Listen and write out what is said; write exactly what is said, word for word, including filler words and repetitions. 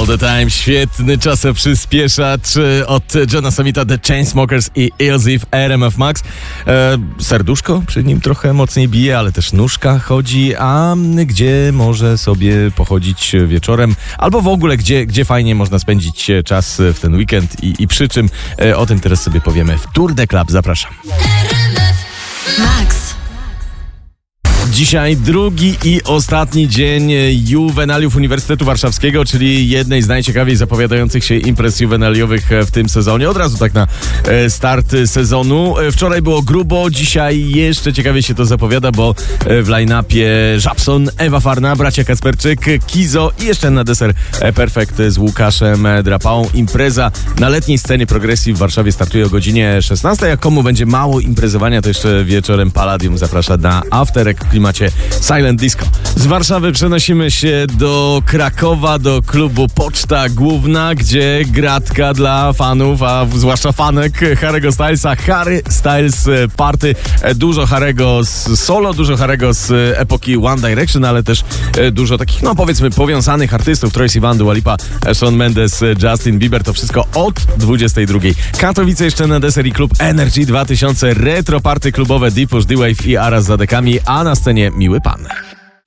the Time, świetny czasoprzyspieszacz od Johna Summita, The Chainsmokers i Illsy w R M F Max. E, serduszko przy nim trochę mocniej bije, ale też nóżka chodzi, a gdzie może sobie pochodzić wieczorem, albo w ogóle gdzie, gdzie fajnie można spędzić czas w ten weekend i, i przy czym, e, o tym teraz sobie powiemy w Tour de Club. Zapraszam. Max. Dzisiaj drugi i ostatni dzień juwenaliów Uniwersytetu Warszawskiego, czyli jednej z najciekawiej zapowiadających się imprez juwenaliowych w tym sezonie. Od razu tak na start sezonu. Wczoraj było grubo, dzisiaj jeszcze ciekawiej się to zapowiada, bo w line-upie Żabson, Ewa Farna, bracia Kacperczyk, Kizo i jeszcze na deser Perfekt z Łukaszem Drapałą. Impreza na letniej scenie Progresji w Warszawie startuje o godzinie szesnastej. Jak komu będzie mało imprezowania, to jeszcze wieczorem Palladium zaprasza na afterek w klimacie Silent Disco. Z Warszawy przenosimy się do Krakowa, do klubu Poczta Główna, gdzie gratka dla fanów, a zwłaszcza fanek Harry'ego Stylesa. Harry Styles Party. Dużo Harry'ego z solo, dużo Harry'ego z epoki One Direction, ale też dużo takich, no powiedzmy, powiązanych artystów. Troye Sivan, Dua Lipa, Shawn Mendes, Justin Bieber. To wszystko od dwudziestej drugiej. Katowice jeszcze na deser i klub Energy dwa tysiące. Retro party klubowe Deep Push, D-Wave i Aras z Zadekami, a na scenie Miły Pan.